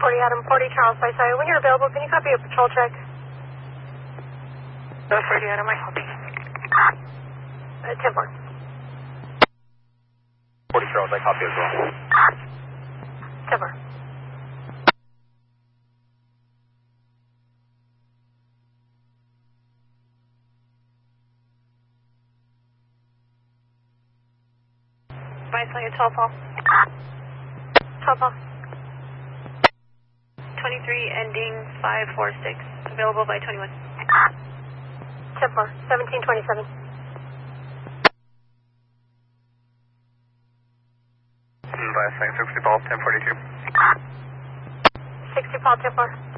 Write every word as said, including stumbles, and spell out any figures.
forty Adam, forty Charles by Sire. When you're available, can you copy a patrol check? ten forty Adam, I copy. Uh, ten four. forty Charles, I copy as well. ten four. By Sire, twelve Paul. twelve Paul. twenty-three ending five four six. Available by twenty-one. ten four. seventeen twenty-seven. By Sire, sixty Paul, ten forty-two. sixty Paul, ten four.